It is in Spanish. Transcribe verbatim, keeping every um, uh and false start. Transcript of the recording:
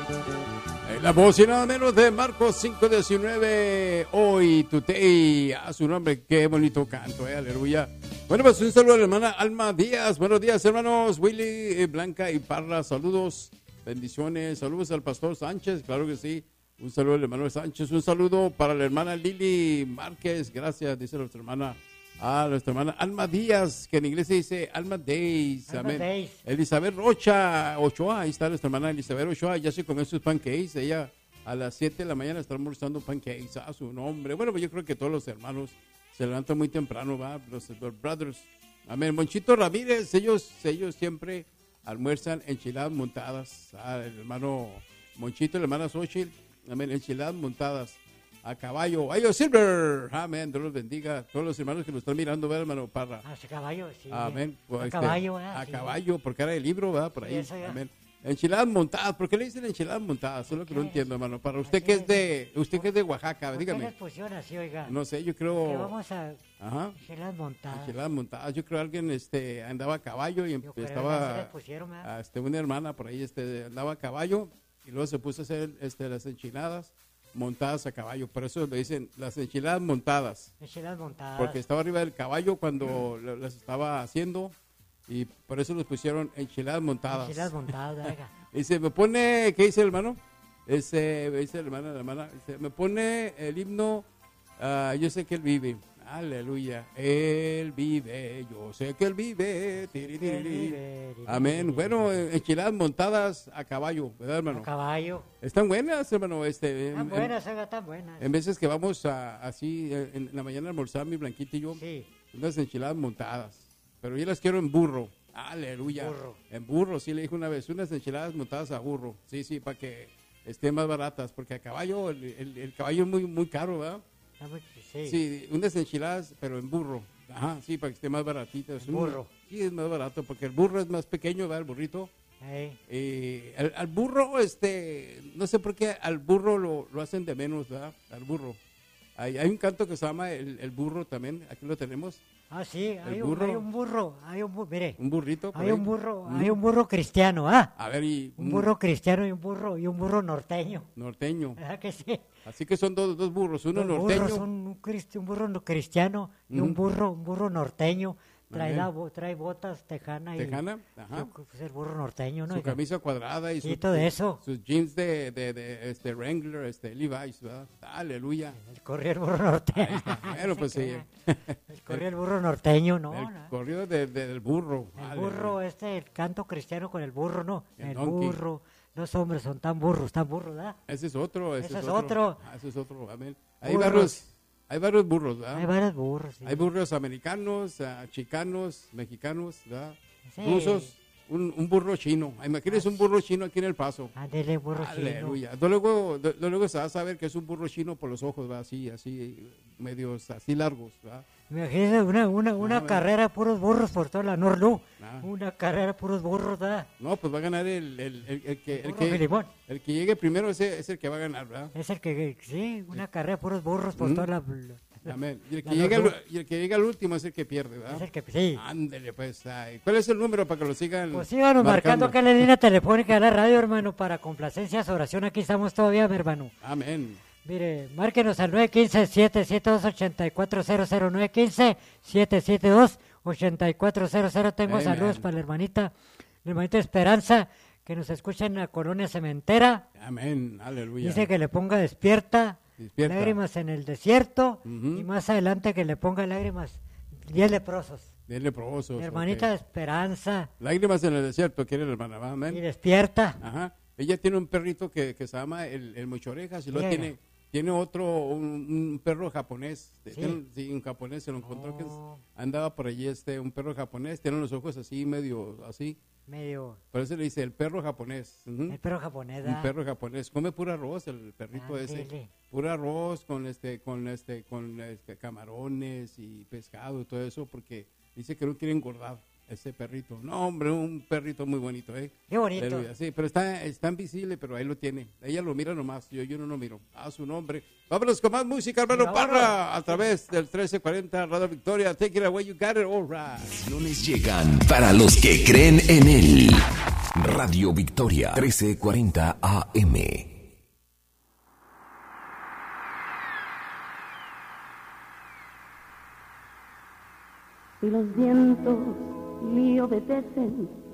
La voz y nada menos de Marcos cinco diecinueve, hoy, today, a su nombre, qué bonito canto, eh, aleluya. Bueno, pues un saludo a la hermana Alma Díaz, buenos días hermanos, Willy, Blanca y Parra, saludos, bendiciones, saludos al pastor Sánchez, claro que sí, un saludo al hermano Sánchez, un saludo para la hermana Lili Márquez, gracias, dice nuestra hermana, a nuestra hermana Alma Díaz, que en inglés se dice Alma Days, Alma amén. Days. Elizabeth Rocha, Ochoa, ahí está nuestra hermana Elizabeth Ochoa, ya se comió sus pancakes, ella a las siete de la mañana está almorzando pancakes a su nombre. Bueno, pues yo creo que todos los hermanos se levantan muy temprano, ¿va? Los, los brothers. Amén. Monchito Ramírez, ellos, ellos siempre almuerzan enchiladas montadas. Ah, el hermano Monchito, la hermana Xochitl, amén, enchiladas montadas a caballo. ¡Ayo Silver! Amén, Dios los bendiga. Todos los hermanos que nos están mirando, ¿verdad, hermano Parra? A caballo, sí. Amén. Pues, a este, caballo, ¿verdad? A Sí. caballo, porque era el libro, ¿verdad? Por ahí. Sí, eso ya. Amén. Enchiladas montadas, ¿por qué le dicen enchiladas montadas? Eso es lo que no ¿Qué? entiendo, hermano. Para usted Así que es es. de, usted que es de Oaxaca, ¿Por qué dígame. les pusieron así, oiga? No sé, yo Que creo. vamos a Ajá. enchiladas montadas. Enchiladas montadas. Yo creo que alguien este, andaba a caballo y Yo creo que así estaba. les pusieron, ¿verdad? a, este, una hermana por ahí este, andaba a caballo y luego se puso a hacer este, las enchiladas montadas a caballo. Por eso le dicen las enchiladas montadas. Enchiladas montadas. Porque estaba arriba del caballo cuando la- las estaba haciendo y por eso les pusieron enchiladas montadas. Enchiladas montadas, oiga. Dice, me pone, ¿qué dice el hermano? Ese, dice la hermana, la hermana, dice, me pone el himno, ah, yo sé que él vive. Aleluya, él vive, yo sé que él vive. Tiri, tiri, tiri. Amén. Bueno, eh, enchiladas montadas a caballo, ¿verdad, hermano? A caballo. Están buenas, hermano. Este, en, Están en- buenas, oiga, están buenas. en veces que vamos a, así eh, en la mañana a almorzar, mi Blanquita y yo, Sí. unas enchiladas montadas, pero yo las quiero en burro. Aleluya. Burro. En burro, sí le dije una vez, unas enchiladas montadas a burro. Sí, sí, para que estén más baratas, porque a caballo, el, el- el caballo es muy, muy caro, ¿verdad? Está muy- Sí. Sí, unas enchiladas, pero en burro. Ajá, sí, para que esté más baratitas. En burro. Sí, es más barato, porque el burro es más pequeño, ¿verdad? El burrito. Ey. Eh, al, al burro, este, no sé por qué al burro lo, lo hacen de menos, ¿verdad? Al burro. Hay, hay un canto que se llama el, el burro también, aquí lo tenemos. Ah, sí, hay El un, burro. hay un burro, hay un burro, mire, Un burrito. por hay ahí. un burro, Ujú. hay un burro cristiano, ¿ah? A ver, y Un burro cristiano y un burro, y un burro norteño. norteño. ¿Verdad que sí? Así que son dos, dos burros, uno Los norteño. burros son un, cristi- un burro no- cristiano y un Ujú. burro, un burro norteño. Trae, Amén. la, bo- trae botas tejana y Tejana, ajá. yo creo que es el burro norteño, ¿no? Su Oiga? camisa cuadrada y Sí, su- todo eso. sus jeans de, de, de, este Wrangler, este Levi's, ¿verdad? Aleluya. El corrió el burro norteño. Ahí está. Bueno, pues sí. El corrió el burro norteño, ¿no? El no. corrido de- de- del burro. El Aleluya. burro, este, el canto cristiano con el burro, ¿no? El El, donkey. burro. Los hombres son tan burros, tan burros, ¿verdad? Ese es otro, ese, Ese es es otro. otro. Ah, ese es otro, amén. Hay Burros. varios, hay varios burros, ¿verdad? Hay varios burros, sí. Hay burros americanos, ah, chicanos, mexicanos, ¿verdad? Sí. Rusos, un, un burro chino. Imagínense un burro chino aquí en El Paso. Ándele, burro chino. Aleluya. De luego, de, de luego se va a saber que es un burro chino por los ojos, ¿verdad? Así, así, medios así largos, ¿verdad? Imagínese una, una, una bueno. carrera de puros burros por toda la Norlu. Ah. Una carrera de puros burros, ¿verdad? No, pues va a ganar el, el, el, el que, el, Burro que, Filimón. el que llegue primero, ese es el que va a ganar, ¿verdad? Es el que, sí, una carrera de puros burros por Ujú. toda la... la- Amén. Y el, que La llega Norlu. al, y el que llega al último es el que pierde, ¿verdad? Es el que, sí. Ándele, pues. Ay. ¿Cuál es el número para que lo sigan? Pues síganos marcando acá en la línea telefónica de la radio, hermano, para complacencias, oración. Aquí estamos todavía, mi hermano. Amén. Mire, márquenos al nueve uno cinco, siete siete dos, ocho cuatro cero cero, nueve uno cinco, siete siete dos, ocho cuatro cero cero. Tengo Amen. saludos para la hermanita, la hermanita Esperanza, que nos escucha en la colonia cementera. Amén. Aleluya. Dice que le ponga despierta, Despierta. lágrimas en el desierto, Ujú. y más adelante que le ponga lágrimas, diez leprosos. Diez leprosos. Mi hermanita ok. Esperanza, Lágrimas en el desierto, quiere la hermana, ¿va? y Amén. despierta. Ajá. Ella tiene un perrito que, que se llama el, el Mochorejas y luego Llega. tiene, tiene otro, un, un perro japonés. Sí. Tiene un- sí, un japonés, se lo encontró que Oh. andaba por allí este, un perro japonés, tiene los ojos así, medio así. Medio, Por eso le dice el perro japonés. Ujú. el perro japonés. Un ¿da? perro japonés, come puro arroz el perrito ese, Ándele. puro arroz con este, con este, con este camarones y pescado y todo eso, porque dice que no quiere engordar ese perrito. No, hombre, un perrito muy bonito, eh. Qué bonito. Aleluya, sí, pero está, está invisible, pero ahí lo tiene. Ella lo mira nomás, yo, yo no lo miro. A su nombre. Vámonos con más música, hermano Vámonos. Parra, a través del trece cuarenta Radio Victoria. Take it away, you got it, all right. Bendiciones llegan para los que creen en Él. Radio Victoria, trece cuarenta A M. Y los vientos le obedecen